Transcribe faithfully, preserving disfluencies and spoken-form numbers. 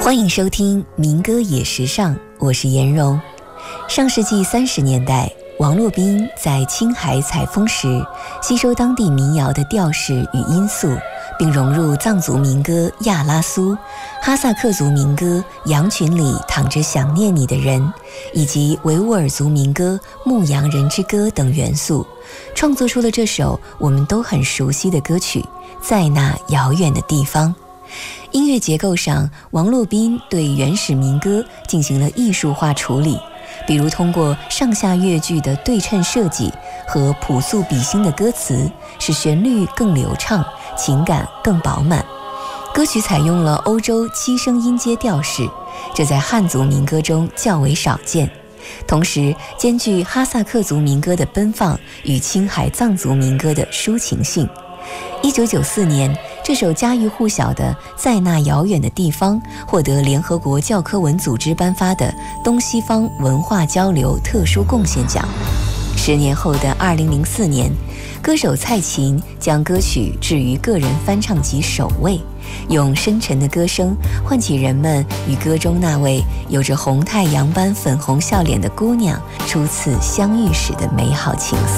欢迎收听民歌也时尚，我是颜蓉。上世纪三十年代，王洛宾在青海采风时，吸收当地民谣的调式与音素，并融入藏族民歌《亚拉苏》、哈萨克族民歌《羊群里躺着想念你的人》，以及维吾尔族民歌《牧羊人之歌》等元素，创作出了这首我们都很熟悉的歌曲《在那遥远的地方》。音乐结构上，王洛宾对原始民歌进行了艺术化处理，比如通过上下乐句的对称设计和朴素比心的歌词，使旋律更流畅，情感更饱满。歌曲采用了欧洲七声音阶调式，这在汉族民歌中较为少见，同时兼具哈萨克族民歌的奔放与青海藏族民歌的抒情性。一九九四年，这首家喻户晓的《在那遥远的地方》获得联合国教科文组织颁发的东西方文化交流特殊贡献奖。十年后的二零零四年，歌手蔡琴将歌曲置于个人翻唱集首位，用深沉的歌声唤起人们与歌中那位有着红太阳般粉红笑脸的姑娘初次相遇时的美好情愫。